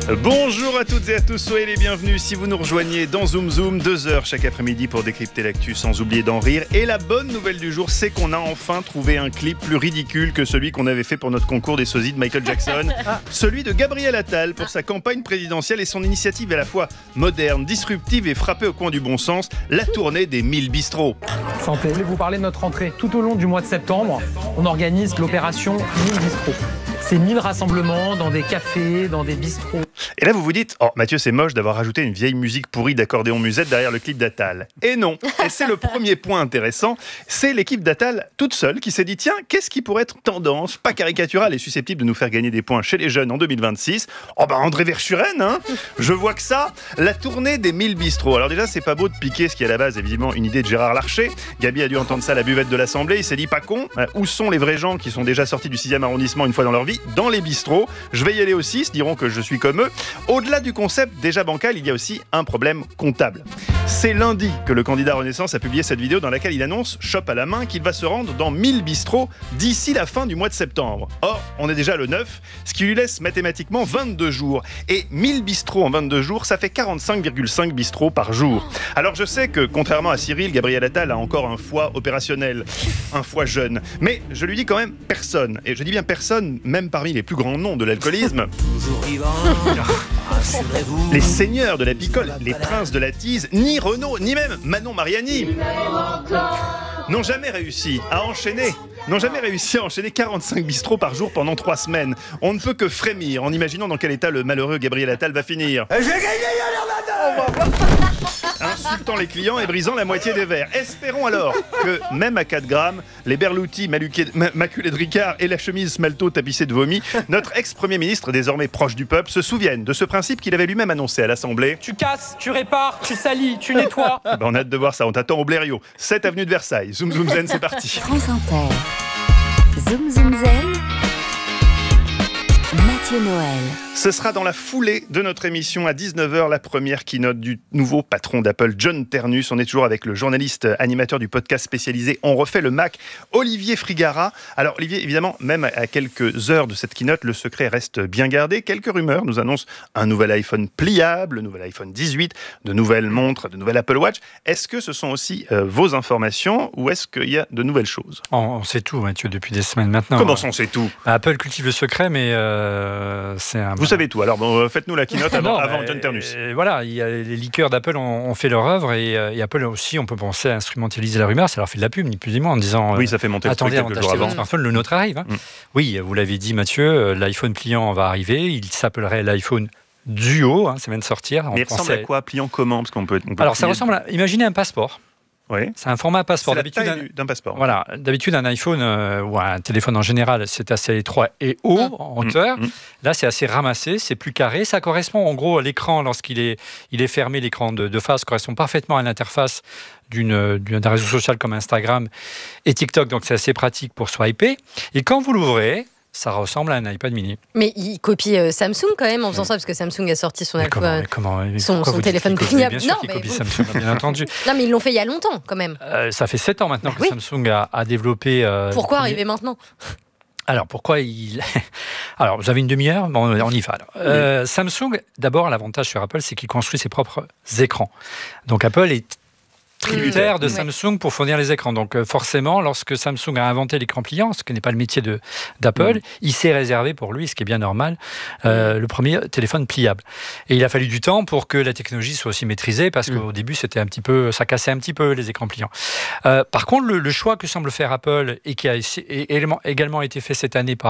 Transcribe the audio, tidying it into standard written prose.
Bonjour à toutes et à tous, soyez les bienvenus si vous nous rejoignez dans Zoom Zoom, 2 heures chaque après-midi pour décrypter l'actu sans oublier d'en rire. Et la bonne nouvelle du jour, c'est qu'on a enfin trouvé un clip plus ridicule que celui qu'on avait fait pour notre concours des sosies de Michael Jackson. Celui de Gabriel Attal pour sa campagne présidentielle et son initiative à la fois moderne, disruptive et frappée au coin du bon sens, la tournée des 1000 bistrots. Santé. Je voulais vous parler de notre rentrée. Tout au long du mois de septembre, on organise l'opération 1000 bistrots. C'est 1000 rassemblements dans des cafés, dans des bistrots. Et là, vous vous dites, oh Mathieu, c'est moche d'avoir rajouté une vieille musique pourrie d'accordéon musette derrière le clip d'Attal. Et non, et c'est le premier point intéressant, c'est l'équipe d'Attal toute seule qui s'est dit, tiens, qu'est-ce qui pourrait être tendance, pas caricaturale et susceptible de nous faire gagner des points chez les jeunes en 2026 ? Oh bah André Verschuren, hein. Je vois que ça, la tournée des 1000 bistrots. Alors déjà, c'est pas beau de piquer ce qui à la base est évidemment une idée de Gérard Larcher. Gabi a dû entendre ça à la buvette de l'Assemblée, il s'est dit, pas con, où sont les vrais gens qui sont déjà sortis du 6e arrondissement une fois dans leur vie ? Dans les bistrots. Je vais y aller aussi, se diront que je suis comme eux. Au-delà du concept déjà bancal, il y a aussi un problème comptable. C'est lundi que le candidat Renaissance a publié cette vidéo dans laquelle il annonce, chope à la main, qu'il va se rendre dans 1000 bistrots d'ici la fin du mois de septembre. Or, on est déjà le 9, ce qui lui laisse mathématiquement 22 jours. Et 1000 bistrots en 22 jours, ça fait 45,5 bistrots par jour. Alors je sais que, contrairement à Cyril, Gabriel Attal a encore un foie opérationnel, un foie jeune. Mais je lui dis quand même personne, et je dis bien personne, même parmi les plus grands noms de l'alcoolisme, les seigneurs de la picole, les princes de la tease, ni Renaud, ni même Manon Mariani n'ont jamais réussi à enchaîner 45 bistrots par jour pendant 3 semaines. On ne peut que frémir en imaginant dans quel état le malheureux Gabriel Attal va finir. J'ai gagné, insultant les clients et brisant la moitié des verres. Espérons alors que, même à 4 grammes, les berloutis maculés de Ricard et la chemise smalto tapissée de vomi, notre ex-premier ministre, désormais proche du peuple, se souviennent de ce principe qu'il avait lui-même annoncé à l'Assemblée. Tu casses, tu répares, tu salis, tu nettoies. On a hâte de voir ça, on t'attend au Blériot. 7 avenue de Versailles. Zoom Zoom Zen, c'est parti. France Inter. Zoom Zoom Zen. Mathieu Noël. Ce sera dans la foulée de notre émission à 19h, la première keynote du nouveau patron d'Apple, John Ternus. On est toujours avec le journaliste animateur du podcast spécialisé On refait le Mac, Olivier Frigara. Alors Olivier, évidemment, même à quelques heures de cette keynote, le secret reste bien gardé. Quelques rumeurs nous annoncent un nouvel iPhone pliable, le nouvel iPhone 18, de nouvelles montres, de nouvelles Apple Watch. Est-ce que ce sont aussi vos informations ou est-ce qu'il y a de nouvelles choses ? On sait tout, Mathieu, depuis des semaines maintenant. Comment ça, on sait tout ? Apple cultive le secret, mais c'est un... Vous savez tout. Alors, bon, faites-nous la keynote avant John Ternus. Voilà, les liqueurs d'Apple ont fait leur œuvre et Apple aussi, on peut penser à instrumentaliser la rumeur. Ça leur fait de la pub, ni plus ni moins, en disant oui, ça fait monter attendez, avant d'acheter votre smartphone, le nôtre arrive. Hein. Oui, vous l'avez dit, Mathieu, l'iPhone pliant va arriver. Il s'appellerait l'iPhone Duo, ça vient de sortir. Mais il ressemble à quoi ? Pliant comment ? Parce qu'on peut Alors, ça ressemble à... Imaginez un passeport. Oui. C'est un format passeport. C'est la taille d'un passeport. Voilà. D'habitude, un iPhone ou un téléphone en général, c'est assez étroit et haut en hauteur. Là, c'est assez ramassé, c'est plus carré. Ça correspond en gros à l'écran, lorsqu'il est fermé, l'écran de face correspond parfaitement à l'interface d'un réseau social comme Instagram et TikTok. Donc, c'est assez pratique pour swiper. Et quand vous l'ouvrez, ça ressemble à un iPad mini. Mais il copie Samsung quand même en faisant ça, parce que Samsung a sorti son téléphone pliable. Bien sûr qu'il copie Samsung, bien entendu. Non, mais ils l'ont fait il y a longtemps quand même. Ça fait 7 ans maintenant que Samsung a développé... Pourquoi arriver maintenant ? Alors, pourquoi Alors, vous avez une demi-heure ? Bon, on y va. Alors. Samsung, d'abord, l'avantage sur Apple, c'est qu'il construit ses propres écrans. Donc, Apple est tributaire de Samsung pour fournir les écrans. Donc forcément, lorsque Samsung a inventé l'écran pliant, ce qui n'est pas le métier d'Apple, il s'est réservé pour lui, ce qui est bien normal, le premier téléphone pliable. Et il a fallu du temps pour que la technologie soit aussi maîtrisée, parce qu'au début, ça cassait un petit peu les écrans pliants. Par contre, le choix que semble faire Apple et qui a également été fait cette année par